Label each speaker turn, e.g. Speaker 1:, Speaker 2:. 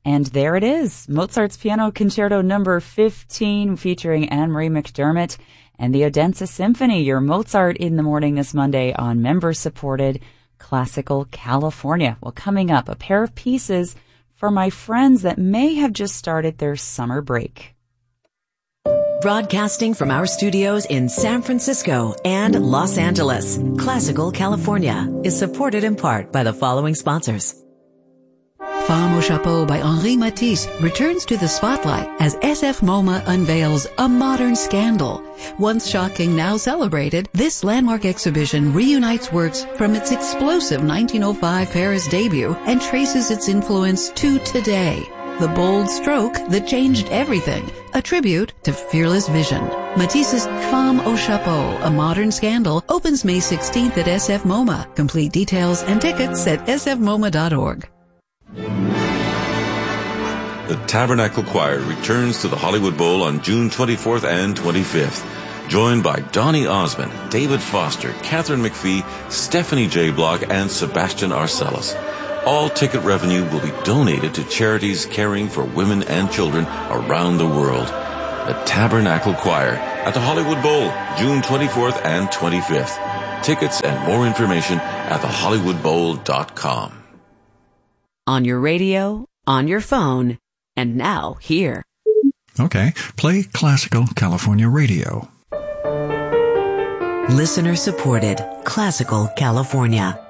Speaker 1: And there it is, Mozart's Piano Concerto number 15 featuring Anne-Marie McDermott and the Odense Symphony, your Mozart in the Morning this Monday on member-supported Classical California. Well, coming up, a pair of pieces for my friends that may have just started their summer break.
Speaker 2: Broadcasting from our studios in San Francisco and Los Angeles, Classical California is supported in part by the following sponsors. Femme au Chapeau by Henri Matisse returns to the spotlight as SF MoMA unveils A Modern Scandal. Once shocking, now celebrated, this landmark exhibition reunites works from its explosive 1905 Paris debut and traces its influence to today. The bold stroke that changed everything. A tribute to fearless vision. Matisse's Femme au Chapeau, A Modern Scandal, opens May 16th at SF MoMA. Complete details and tickets at sfmoma.org.
Speaker 3: The Tabernacle Choir returns to the Hollywood Bowl on June 24th and 25th. Joined by Donny Osmond, David Foster, Catherine McPhee, Stephanie J. Block, and Sebastian Arcellus. All ticket revenue will be donated to charities caring for women and children around the world. The Tabernacle Choir at the Hollywood Bowl, June 24th and 25th. Tickets and more information at thehollywoodbowl.com.
Speaker 2: On your radio, on your phone, and now here.
Speaker 4: Okay, play Classical California Radio.
Speaker 2: Listener supported Classical California.